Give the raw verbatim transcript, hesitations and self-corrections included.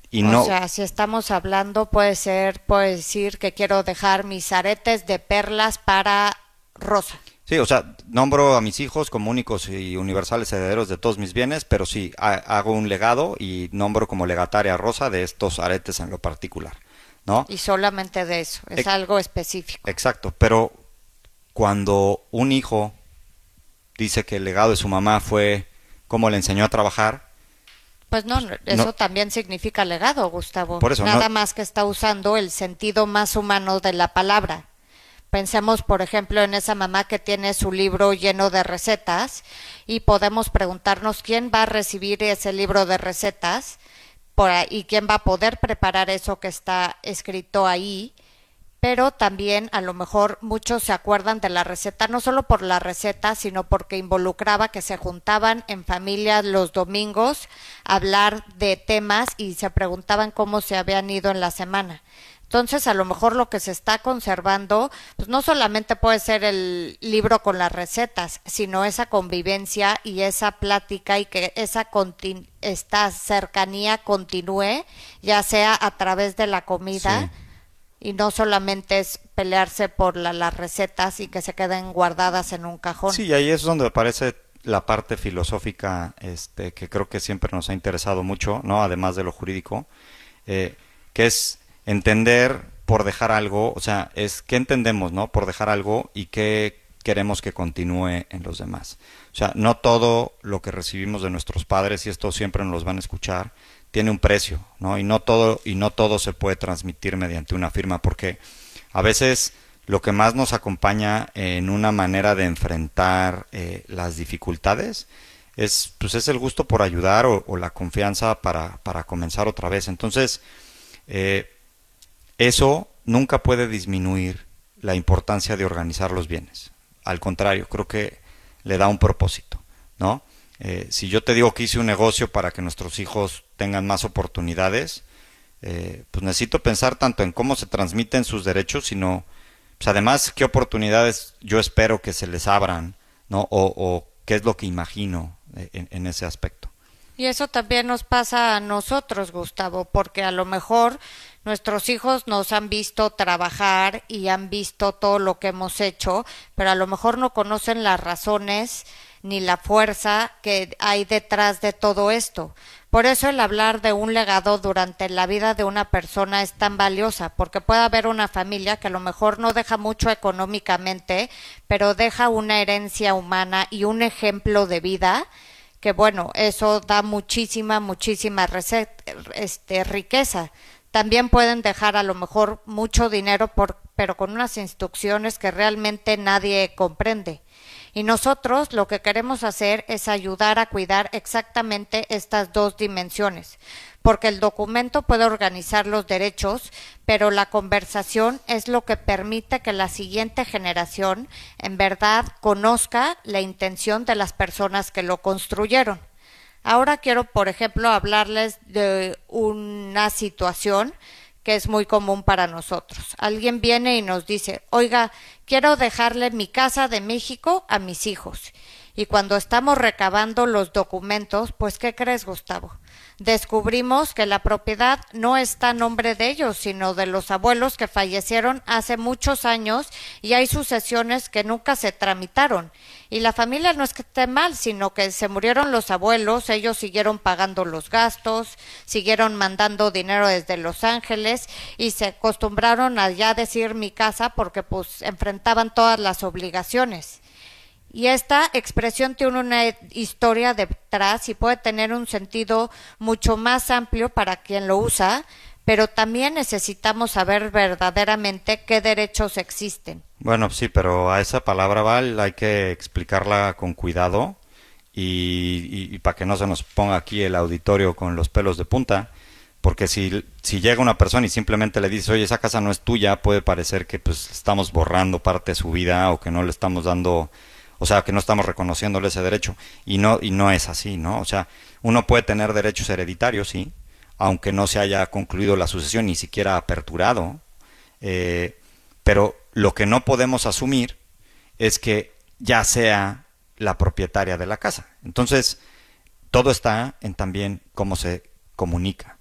Y O no, sea, si estamos hablando, puede ser, puede decir que quiero dejar mis aretes de perlas para Rosa. sí, o sea, nombro a mis hijos como únicos y universales herederos de todos mis bienes, pero sí, ha- hago un legado y nombro como legataria a Rosa de estos aretes en lo particular, ¿no? Y solamente de eso, es E- algo específico. exacto, pero cuando un hijo dice que el legado de su mamá fue cómo le enseñó a trabajar, Pues no, pues no, no, eso también significa legado, Gustavo. por eso no, Nada más que está usando el sentido más humano de la palabra. Pensemos, por ejemplo, en esa mamá que tiene su libro lleno de recetas y podemos preguntarnos quién va a recibir ese libro de recetas por ahí, y quién va a poder preparar eso que está escrito ahí, pero también a lo mejor muchos se acuerdan de la receta, no solo por la receta, sino porque involucraba que se juntaban en familia los domingos a hablar de temas y se preguntaban cómo se habían ido en la semana. Entonces, a lo mejor lo que se está conservando, pues no solamente puede ser el libro con las recetas, sino esa convivencia y esa plática y que esa continu esta cercanía continúe, ya sea a través de la sí, comida y no solamente es pelearse por la, las recetas y que se queden guardadas en un cajón. sí, y ahí es donde aparece la parte filosófica, este, que creo que siempre nos ha interesado mucho, ¿no? Además de lo jurídico, eh, que es entender por dejar algo, o sea, es qué entendemos, ¿no? Por dejar algo y qué queremos que continúe en los demás. O sea, no todo lo que recibimos de nuestros padres, y esto siempre nos los van a escuchar, tiene un precio, ¿no? Y no todo, y no todo se puede transmitir mediante una firma, porque a veces lo que más nos acompaña en una manera de enfrentar eh, las dificultades es, pues es el gusto por ayudar o, o la confianza para, para comenzar otra vez. Entonces, eh, eso nunca puede disminuir la importancia de organizar los bienes. Al contrario, creo que le da un propósito, ¿no? Eh, si yo te digo que hice un negocio para que nuestros hijos tengan más oportunidades, eh, pues necesito pensar tanto en cómo se transmiten sus derechos, sino, pues además, qué oportunidades yo espero que se les abran, ¿no? O, o qué es lo que imagino en, en ese aspecto. Y eso también nos pasa a nosotros, Gustavo, porque a lo mejor nuestros hijos nos han visto trabajar y han visto todo lo que hemos hecho, pero a lo mejor no conocen las razones ni la fuerza que hay detrás de todo esto. Por eso el hablar de un legado durante la vida de una persona es tan valiosa, porque puede haber una familia que a lo mejor no deja mucho económicamente, pero deja una herencia humana y un ejemplo de vida que bueno, eso da muchísima, muchísima este, riqueza. También pueden dejar a lo mejor mucho dinero, por, pero con unas instrucciones que realmente nadie comprende. Y nosotros lo que queremos hacer es ayudar a cuidar exactamente estas dos dimensiones, porque el documento puede organizar los derechos, pero la conversación es lo que permite que la siguiente generación en verdad conozca la intención de las personas que lo construyeron. Ahora quiero, por ejemplo, hablarles de una situación que es muy común para nosotros. Alguien viene y nos dice, oiga, quiero dejarle mi casa de México a mis hijos. Y cuando estamos recabando los documentos, pues ¿qué crees, Gustavo? Descubrimos que la propiedad no está a nombre de ellos, sino de los abuelos que fallecieron hace muchos años y hay sucesiones que nunca se tramitaron. Y la familia no es que esté mal, sino que se murieron los abuelos, ellos siguieron pagando los gastos, siguieron mandando dinero desde Los Ángeles y se acostumbraron a ya decir mi casa porque pues enfrentaban todas las obligaciones. Y esta expresión tiene una historia detrás y puede tener un sentido mucho más amplio para quien lo usa, pero también necesitamos saber verdaderamente qué derechos existen. Bueno, sí, pero a esa palabra, Val, hay que explicarla con cuidado y, y, y para que no se nos ponga aquí el auditorio con los pelos de punta, porque si, si llega una persona y simplemente le dice, oye, esa casa no es tuya, puede parecer que pues estamos borrando parte de su vida o que no le estamos dando, o sea, que no estamos reconociéndole ese derecho y no y no es así, ¿no? O sea, uno puede tener derechos hereditarios, sí, aunque no se haya concluido la sucesión ni siquiera aperturado, eh, pero lo que no podemos asumir es que ya sea la propietaria de la casa. Entonces, todo está en también cómo se comunica.